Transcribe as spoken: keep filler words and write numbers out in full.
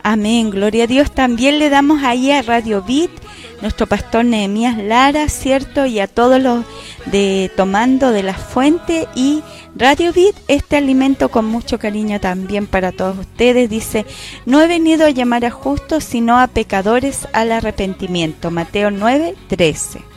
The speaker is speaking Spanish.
Amén, gloria a Dios. También le damos ahí a Radio Vid, nuestro pastor Nehemías Lara, ¿cierto? Y a todos los de Tomando de la Fuente y Radio Vid, este alimento con mucho cariño también para todos ustedes. Dice, no he venido a llamar a justos, sino a pecadores al arrepentimiento. Mateo nueve, trece.